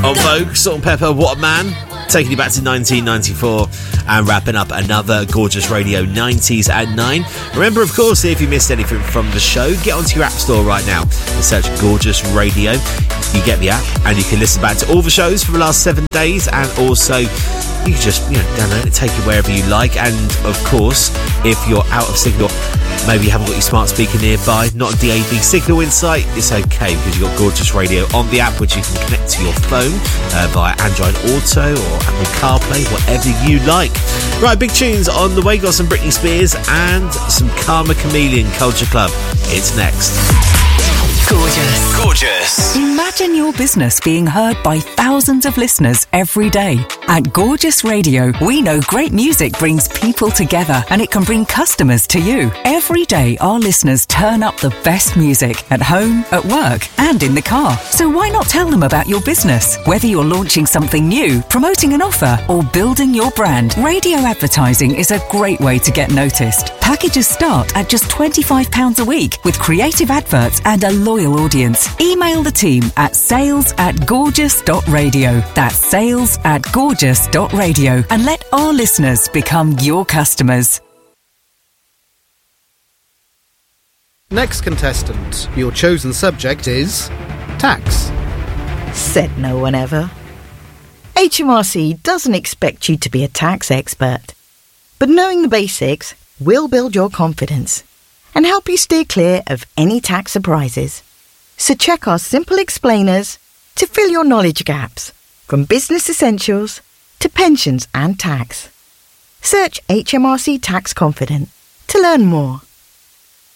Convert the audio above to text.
On Vogue, Salt and Pepper, What a Man, taking you back to 1994 and wrapping up another Gorgeous Radio 90s at 9. Remember, of course, if you missed anything from the show, get onto your app store right now and search Gorgeous Radio. You get the app and you can listen back to all the shows for the last 7 days, and also you can just download it, take it wherever you like. And of course, if you're out of signal, maybe you haven't got your smart speaker nearby, not a DAB signal in sight, it's okay, because you've got Gorgeous Radio on the app, which you can connect to your phone via Android Auto or Apple CarPlay, whatever you like. Right, big tunes on the way. Got some Britney Spears and some Karma Chameleon, Culture Club. It's next. Gorgeous. Imagine your business being heard by thousands of listeners every day. At Gorgeous Radio, we know great music brings people together, and it can bring customers to you. Every day, our listeners turn up the best music at home, at work, and in the car. So why not tell them about your business? Whether you're launching something new, promoting an offer, or building your brand, radio advertising is a great way to get noticed. Packages start at just £25 a week with creative adverts and a loyal audience. Email the team at sales@gorgeous.radio. That's sales@gorgeous.radio, and let our listeners become your customers. Next contestant, your chosen subject is tax. Said no one ever. HMRC doesn't expect you to be a tax expert, but knowing the basics will build your confidence and help you steer clear of any tax surprises. So check our simple explainers to fill your knowledge gaps, from business essentials to pensions and tax. Search HMRC Tax Confident to learn more.